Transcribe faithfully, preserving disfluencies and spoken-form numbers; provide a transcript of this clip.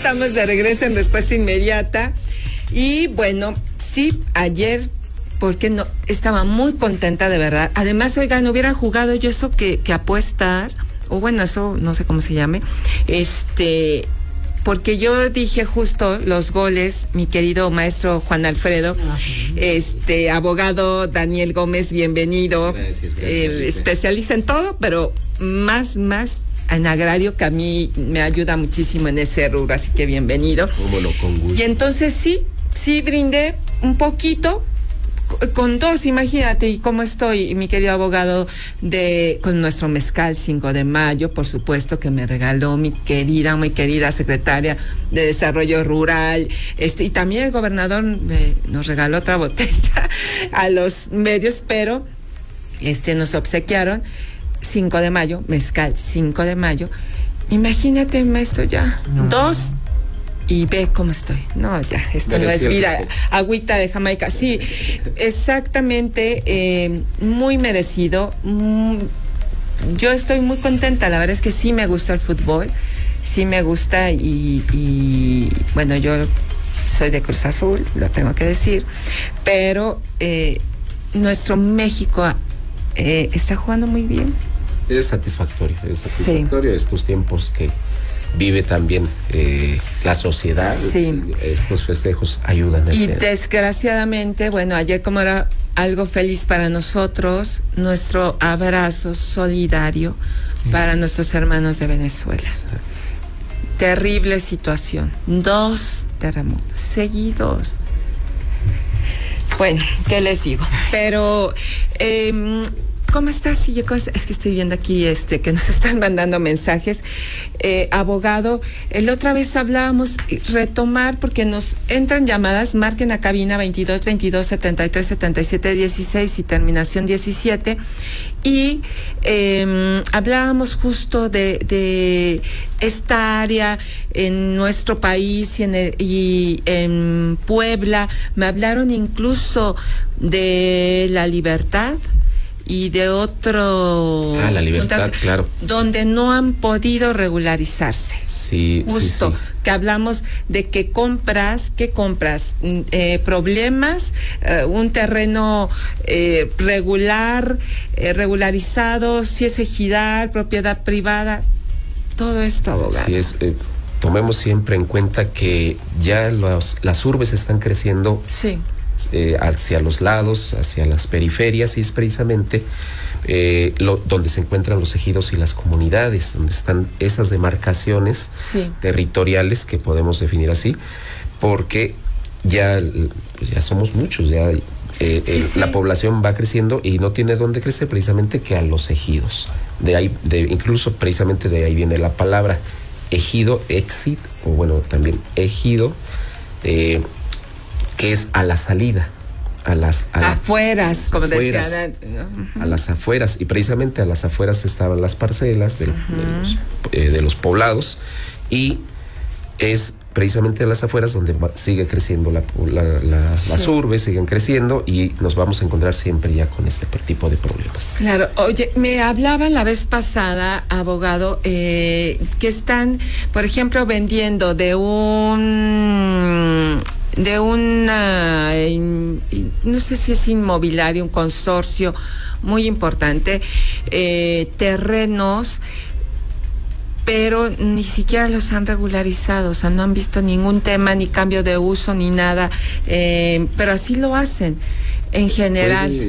estamos de regreso en Respuesta Inmediata. Y bueno, sí, ayer, porque no, estaba muy contenta de verdad. Además, oigan, hubiera jugado yo eso que, que apuestas, o bueno, eso no sé cómo se llame, este... porque yo dije justo los goles, mi querido maestro Juan Alfredo, uh-huh. este abogado Daniel Gómez, bienvenido, gracias, gracias, eh, especialista en todo, pero más, más en agrario, que a mí me ayuda muchísimo en ese rubro, así que bienvenido. Cómo no, con gusto. Y entonces sí, sí brindé un poquito, con dos, imagínate, y cómo estoy, mi querido abogado, de con nuestro mezcal cinco de mayo, por supuesto, que me regaló mi querida, muy querida secretaria de Desarrollo Rural, este, y también el gobernador me, nos regaló otra botella a los medios, pero este nos obsequiaron cinco de mayo, mezcal cinco de mayo. Imagínate, maestro, ya, no. dos... y ve cómo estoy. No, ya, esto no, no es vida. Agüita de Jamaica. Sí, exactamente, eh, muy merecido. Mm, yo estoy muy contenta. La verdad es que sí me gusta el fútbol. Sí me gusta y, y bueno, yo soy de Cruz Azul, lo tengo que decir. Pero eh, nuestro México eh, está jugando muy bien. Es satisfactorio. Es satisfactorio sí. Estos tiempos que vive también eh, la sociedad. Sí. Estos festejos ayudan a y hacer. Desgraciadamente, bueno, ayer como era algo feliz para nosotros, nuestro abrazo solidario sí. para nuestros hermanos de Venezuela. Exacto. Terrible situación, dos terremotos seguidos. Bueno, ¿qué les digo? Pero eh, ¿cómo estás? Es que estoy viendo aquí este que nos están mandando mensajes. Eh, abogado, el otra vez hablábamos, retomar, porque nos entran llamadas, marquen a cabina veintidós veintidós setenta y tres setenta y siete dieciséis y terminación diecisiete. Y eh, hablábamos justo de, de esta área en nuestro país y en, el, y en Puebla. Me hablaron incluso de La Libertad y de otro... Ah, La Libertad, claro. Donde no han podido regularizarse. Sí, justo, sí, sí. Que hablamos de que compras, ¿qué compras? Eh, problemas, eh, un terreno eh, regular, eh, regularizado, si es ejidal, propiedad privada, todo esto, abogado. Así es, eh, tomemos siempre en cuenta que ya los, las urbes están creciendo. Sí. Eh, hacia los lados, hacia las periferias, y es precisamente eh, lo, donde se encuentran los ejidos y las comunidades, donde están esas demarcaciones sí. territoriales, que podemos definir así, porque ya, pues ya somos muchos, ya eh, sí, el, sí. la población va creciendo y no tiene dónde crecer, precisamente que a los ejidos. De ahí, de, incluso precisamente de ahí viene la palabra ejido, exit, o bueno, también ejido, eh, que es a la salida, a las a afueras, como afueras, decían, uh-huh. a las afueras, y precisamente a las afueras estaban las parcelas del, uh-huh. de, los, eh, de los poblados, y es precisamente a las afueras donde va, sigue creciendo la, la, la, sí. las urbes, siguen creciendo, y nos vamos a encontrar siempre ya con este tipo de problemas. Claro, oye, me hablaban la vez pasada, abogado, eh, que están, por ejemplo, vendiendo de un... de una, no sé si es inmobiliario, un consorcio muy importante, eh, terrenos, pero ni siquiera los han regularizado, o sea, no han visto ningún tema, ni cambio de uso, ni nada, eh, pero así lo hacen en general.